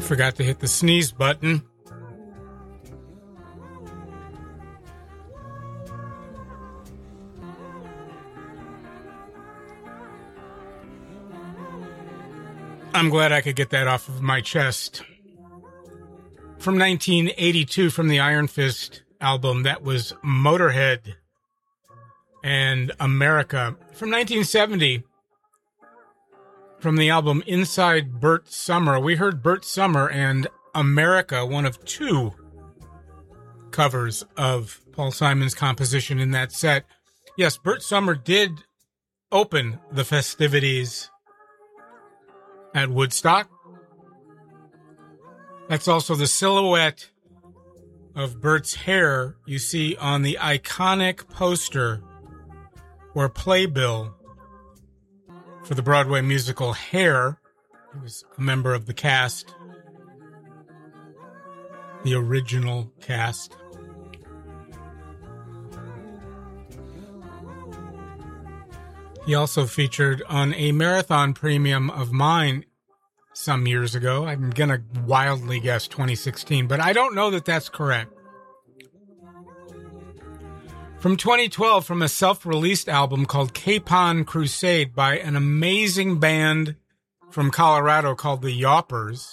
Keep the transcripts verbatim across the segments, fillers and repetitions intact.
Forgot to hit the sneeze button. I'm glad I could get that off of my chest. From nineteen eighty-two, from the Iron Fist album, that was Motorhead and America. From nineteen seventy, from the album Inside Burt Summer, we heard Burt Summer and America, one of two covers of Paul Simon's composition in that set. Yes, Burt Summer did open the festivities at Woodstock. That's also the silhouette of Burt's hair you see on the iconic poster or playbill for the Broadway musical Hair. He was a member of the cast, the original cast. He also featured on a marathon premium of mine some years ago. I'm going to wildly guess twenty sixteen, but I don't know that that's correct. From twenty twelve, from a self-released album called Capon Crusade by an amazing band from Colorado called the Yawpers.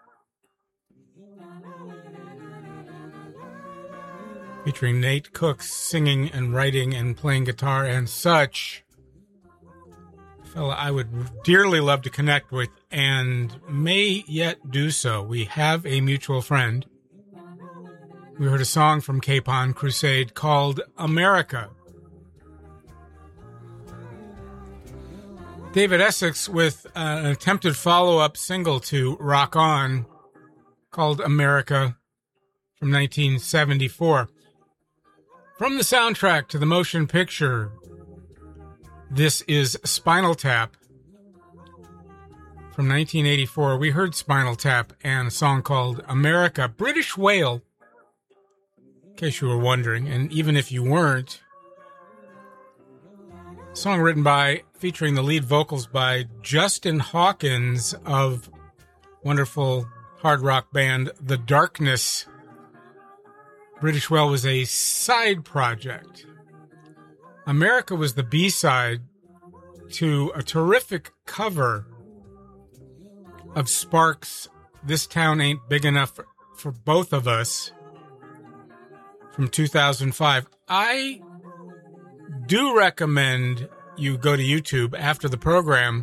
Featuring Nate Cook singing and writing and playing guitar and such. Fella I would dearly love to connect with and may yet do so. We have a mutual friend. We heard a song from Capon Crusade called America. David Essex with an attempted follow-up single to Rock On called America from nineteen seventy-four. From the soundtrack to the motion picture, this is Spinal Tap. From nineteen eighty-four, we heard Spinal Tap and a song called America. British Whale, in case you were wondering, and even if you weren't. A song written by, featuring the lead vocals by Justin Hawkins of wonderful hard rock band The Darkness. British Whale was a side project. America was the B-side to a terrific cover of Sparks' This Town Ain't Big Enough for, for Both of Us from two thousand five. I do recommend you go to YouTube after the program